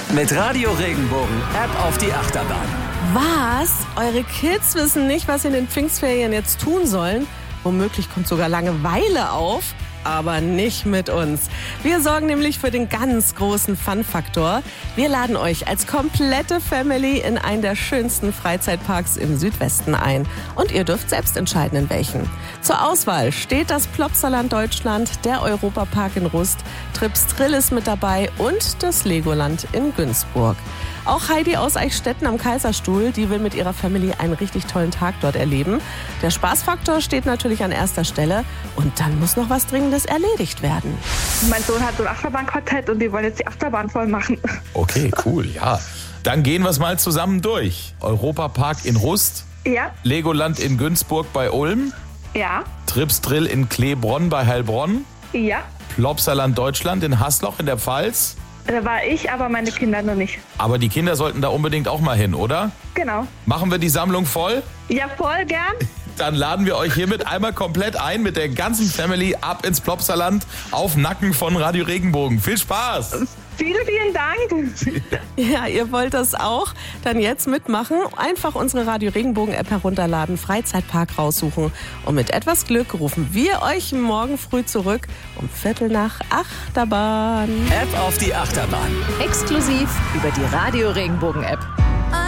Mit Radio Regenbogen App auf die Achterbahn. Was? Eure Kids wissen nicht, was sie in den Pfingstferien jetzt tun sollen? Womöglich kommt sogar Langeweile auf. Aber nicht mit uns. Wir sorgen nämlich für den ganz großen Fun-Faktor. Wir laden euch als komplette Family in einen der schönsten Freizeitparks im Südwesten ein. Und ihr dürft selbst entscheiden, in welchen. Zur Auswahl steht das Plopsaland Deutschland, der Europapark in Rust, Trips Drill ist mit dabei und das Legoland in Günzburg. Auch Heidi aus Eichstätten am Kaiserstuhl, die will mit ihrer Family einen richtig tollen Tag dort erleben. Der Spaßfaktor steht natürlich an erster Stelle und dann muss noch was Dringendes erledigt werden. Mein Sohn hat so ein Achterbahnquartett und die wollen jetzt die Achterbahn voll machen. Okay, cool, ja. Dann gehen wir es mal zusammen durch. Europapark in Rust, Ja, Legoland in Günzburg bei Ulm, ja, Trips Drill in Kleebronn bei Heilbronn, ja. Plopsaland Deutschland in Hasloch in der Pfalz. Da war ich, aber meine Kinder noch nicht. Aber die Kinder sollten da unbedingt auch mal hin, oder? Genau. Machen wir die Sammlung voll? Ja, voll gern. Dann laden wir euch hiermit einmal komplett ein mit der ganzen Family ab ins Plopsaland auf Nacken von Radio Regenbogen. Viel Spaß! Vielen, vielen Dank. Ja, ihr wollt das auch? Dann jetzt mitmachen. Einfach unsere Radio Regenbogen App herunterladen, Freizeitpark raussuchen. Und mit etwas Glück rufen wir euch morgen früh zurück um 7:45 Achterbahn. App auf die Achterbahn. Exklusiv über die Radio Regenbogen App.